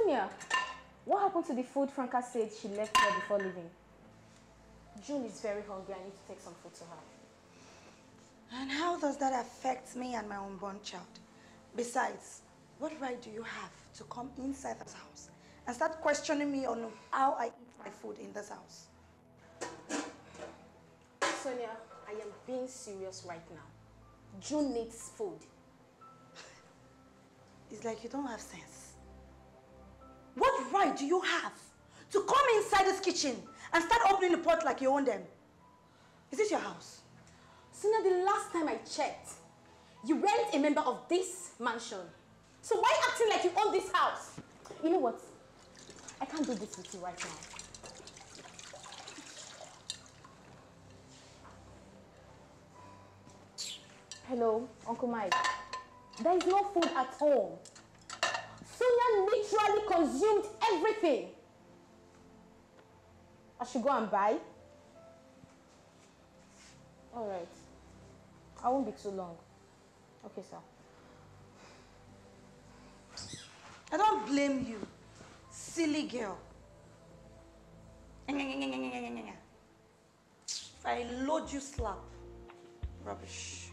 Sonia, what happened to the food Franca said she left here before leaving? June is very hungry. I need to take some food to her. And how does that affect me and my unborn child? Besides, what right do you have to come inside this house and start questioning me on how I eat my food in this house? Sonia, I am being serious right now. June needs food. It's like you don't have sense. What right do you have to come inside this kitchen and start opening the pot like you own them? Is this your house? Sonia, the last time I checked, you weren't a member of this mansion. So why acting like you own this house? You know what? I can't do this with you right now. Hello, Uncle Mike. There is no food at home. Sonia literally consumed everything. I should go and buy? All right. I won't be too long. Okay, sir. I don't blame you, silly girl. If I load you slap, rubbish.